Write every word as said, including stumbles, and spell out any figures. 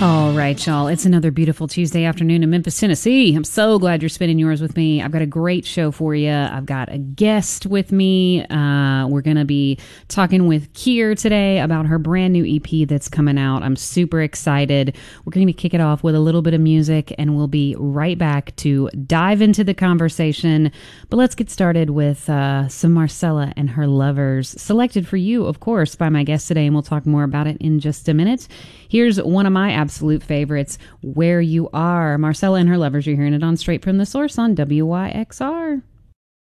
All right, y'all. It's another beautiful Tuesday afternoon in Memphis, Tennessee. I'm so glad you're spending yours with me. I've got a great show for you. I've got a guest with me. Uh, we're going to be talking with Kier today about her brand new E P that's coming out. I'm super excited. We're going to kick it off with a little bit of music, and we'll be right back to dive into the conversation. But let's get started with uh, some Marcella and Her Lovers, selected for you, of course, by my guest today, and we'll talk more about it in just a minute. Here's one of my absolute favorites, Where You Are. Marcella and Her Lovers, you're hearing it on Straight from the Source on W Y X R.